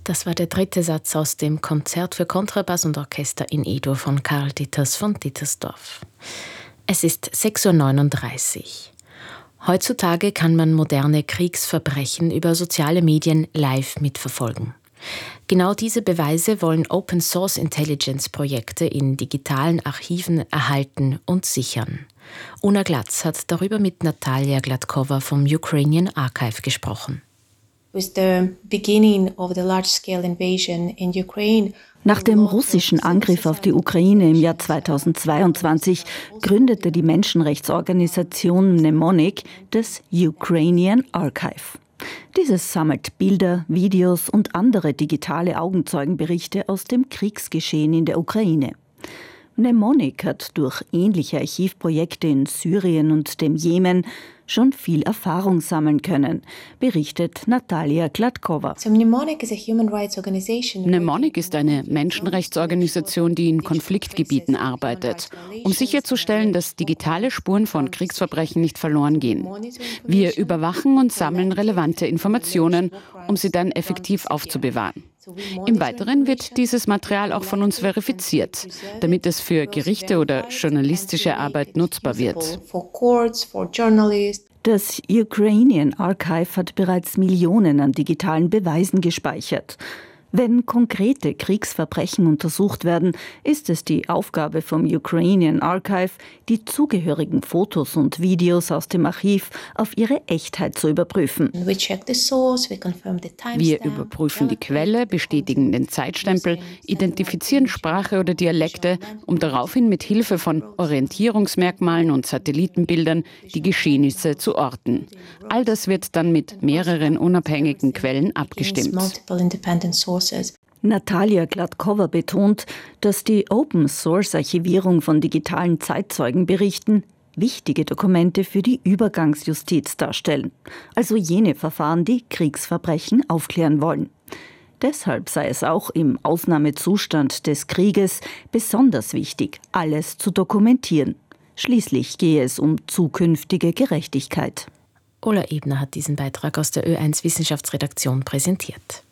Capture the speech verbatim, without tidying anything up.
Das war der dritte Satz aus dem Konzert für Kontrabass und Orchester in E-Dur von Karl Ditters von Dittersdorf. Es ist sechs Uhr neununddreißig. Heutzutage kann man moderne Kriegsverbrechen über soziale Medien live mitverfolgen. Genau diese Beweise wollen Open-Source-Intelligence-Projekte in digitalen Archiven erhalten und sichern. Una Glatz hat darüber mit Natalia Gladkova vom Ukrainian Archive gesprochen. Nach dem russischen Angriff auf die Ukraine im Jahr zweitausendzweiundzwanzig gründete die Menschenrechtsorganisation Mnemonic das Ukrainian Archive. Dieses sammelt Bilder, Videos und andere digitale Augenzeugenberichte aus dem Kriegsgeschehen in der Ukraine. Mnemonic hat durch ähnliche Archivprojekte in Syrien und dem Jemen schon viel Erfahrung sammeln können, berichtet Natalia Gladkova. Mnemonic ist eine Menschenrechtsorganisation, die in Konfliktgebieten arbeitet, um sicherzustellen, dass digitale Spuren von Kriegsverbrechen nicht verloren gehen. Wir überwachen und sammeln relevante Informationen, um sie dann effektiv aufzubewahren. Im Weiteren wird dieses Material auch von uns verifiziert, damit es für Gerichte oder journalistische Arbeit nutzbar wird. Das Ukrainian Archive hat bereits Millionen an digitalen Beweisen gespeichert. Wenn konkrete Kriegsverbrechen untersucht werden, ist es die Aufgabe vom Ukrainian Archive, die zugehörigen Fotos und Videos aus dem Archiv auf ihre Echtheit zu überprüfen. Wir überprüfen die Quelle, bestätigen den Zeitstempel, identifizieren Sprache oder Dialekte, um daraufhin mit Hilfe von Orientierungsmerkmalen und Satellitenbildern die Geschehnisse zu orten. All das wird dann mit mehreren unabhängigen Quellen abgestimmt. Natalia Gladkova betont, dass die Open-Source-Archivierung von digitalen Zeitzeugenberichten wichtige Dokumente für die Übergangsjustiz darstellen, also jene Verfahren, die Kriegsverbrechen aufklären wollen. Deshalb sei es auch im Ausnahmezustand des Krieges besonders wichtig, alles zu dokumentieren. Schließlich gehe es um zukünftige Gerechtigkeit. Ola Ebner hat diesen Beitrag aus der Ö eins Wissenschaftsredaktion präsentiert.